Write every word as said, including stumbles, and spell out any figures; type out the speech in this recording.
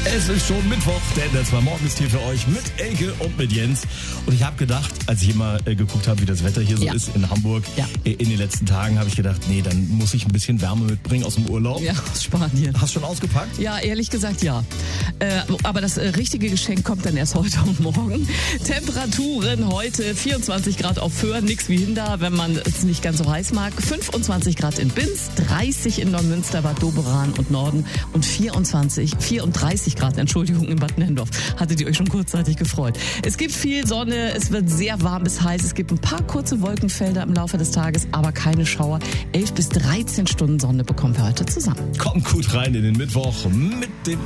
Es ist schon Mittwoch, der N D R zwei Morgen ist hier für euch mit Elke und mit Jens. Und ich habe gedacht, als ich immer äh, geguckt habe, wie das Wetter hier so ja. ist in Hamburg, ja. äh, in den letzten Tagen, habe ich gedacht, nee, dann muss ich ein bisschen Wärme mitbringen aus dem Urlaub. Ja, aus Spanien. Hast du schon ausgepackt? Ja, ehrlich gesagt ja. Äh, aber das äh, richtige Geschenk kommt dann erst heute und morgen. Temperaturen heute vierundzwanzig Grad auf Föhr, nix wie hinter, wenn man es nicht ganz so heiß mag. fünfundzwanzig Grad in Binz, dreißig in Neumünster, Bad Doberan und Norden und vierundzwanzig, vierunddreißig Grad, Entschuldigung, in Bad Nendorf. Hattet ihr euch schon kurzzeitig gefreut. Es gibt viel Sonne, es wird sehr warm bis heiß. Es gibt ein paar kurze Wolkenfelder im Laufe des Tages, aber keine Schauer. elf bis dreizehn Stunden Sonne bekommen wir heute zusammen. Kommt gut rein in den Mittwoch mit dem